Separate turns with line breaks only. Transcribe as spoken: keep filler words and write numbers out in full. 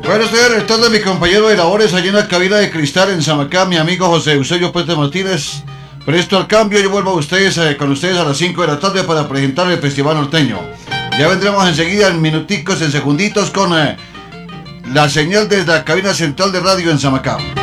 Bueno, estoy alentando a mi compañero de labores allí en la cabina de cristal en Samacá, mi amigo José Eusebio Puente Martínez. Presto al cambio, yo vuelvo a ustedes eh, con ustedes a las cinco de la tarde para presentar el Festival Norteño. Ya vendremos enseguida en minuticos, en segunditos, con eh, la señal desde la cabina central de radio en Samacá.